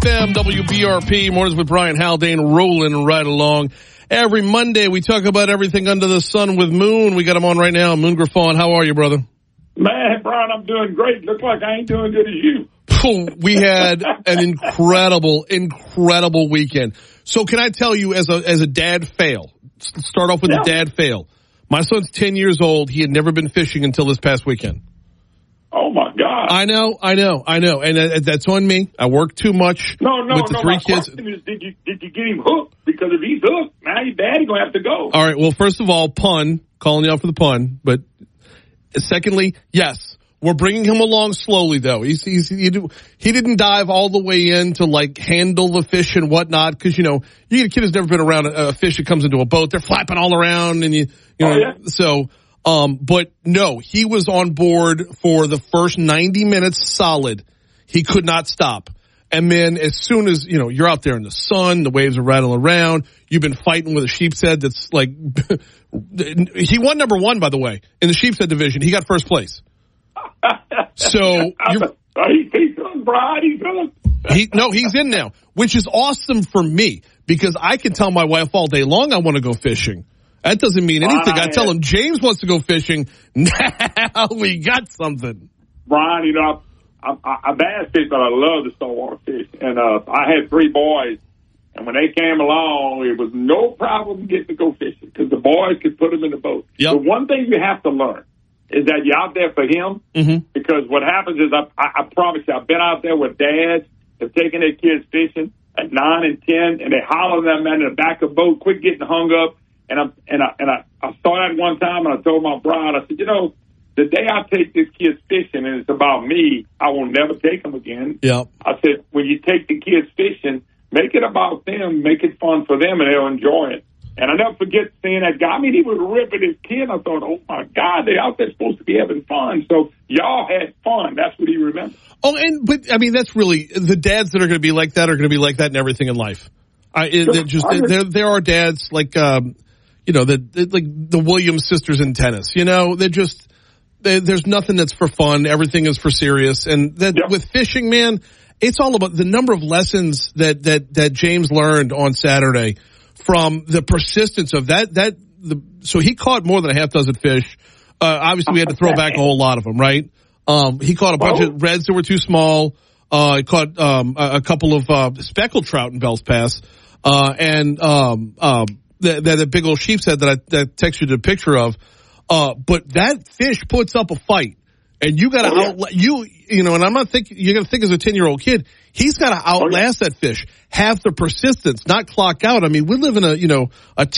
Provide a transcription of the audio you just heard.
FM, WBRP, Mornings with Brian Haldane, rolling right along. Every Monday, we talk about everything under the sun with Moon. We got him on right now. Moon Griffon, how are you, brother? Man, Brian, I'm doing great. Looks like I ain't doing good as you. We had an incredible weekend. So can I tell you, as a dad fail, start off with a dad fail. My son's 10 years old. He had never been fishing until this past weekend. Oh, my God. I know. And that's on me. I work too much with the three kids. My question is, did you get him hooked? Because if he's hooked, now your daddy's going to have to go. All right. Well, first of all, pun, calling you out for the pun. But secondly, yes, we're bringing him along slowly, though. He didn't dive all the way in to, like, handle the fish and whatnot. Because, you get a kid who's never been around a fish that comes into a boat. They're flapping all around. And, so... but no, he was on board for the first 90 minutes solid. He could not stop. And then as soon as, you're out there in the sun, the waves are rattling around, you've been fighting with a sheep's head that's like, he won number one, by the way, in the sheep's head division. He got first place. So he's good, Brian. He's good. He's in now, which is awesome for me because I can tell my wife all day long I want to go fishing. That doesn't mean anything. I tell him James wants to go fishing. Now we got something. Brian, I bass fish, but I love the saltwater fish. And I had three boys, and when they came along, it was no problem getting to go fishing because the boys could put them in the boat. Yep. The one thing you have to learn is that you're out there for him because what happens is, I promise you, I've been out there with dads that taking their kids fishing at 9 and 10, and they holler at them in the back of the boat, quit getting hung up. And I saw that one time, and I told my bride, I said, the day I take this kid fishing and it's about me, I will never take them again. Yep. I said, when you take the kids fishing, make it about them, make it fun for them, and they'll enjoy it. And I never forget seeing that guy. I mean, he was ripping his kid. I thought, oh, my God, they're out there supposed to be having fun. So y'all had fun. That's what he remembers. Oh, but that's really, the dads that are going to be like that are going to be like that in everything in life. There are dads like, like the Williams sisters in tennis, they're just, there's nothing that's for fun. Everything is for serious. And with fishing, man, it's all about the number of lessons that James learned on Saturday from the persistence of that. So he caught more than a half dozen fish. Obviously we had to throw back a whole lot of them, right? He caught a bunch of reds that were too small. He caught, a couple of, speckled trout in Bell's Pass. That big old sheep's head that I texted you the picture of. But that fish puts up a fight. And you got to and I'm not thinking, you're going to think as a 10-year-old kid, he's got to outlast that fish. Have the persistence, not clock out. I mean, we live in a